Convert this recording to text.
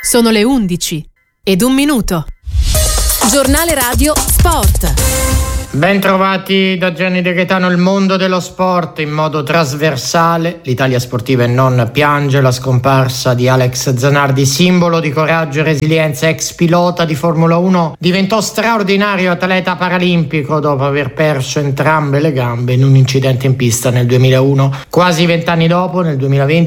Sono le 11:01. Giornale Radio Sport. Ben trovati da Gianni De Gaetano. Il mondo dello sport in modo trasversale. L'Italia sportiva e non piange la scomparsa di Alex Zanardi, simbolo di coraggio e resilienza. Ex pilota di Formula 1, diventò straordinario atleta paralimpico dopo aver perso entrambe le gambe in un incidente in pista nel 2001. Quasi 20 anni dopo, nel 2020,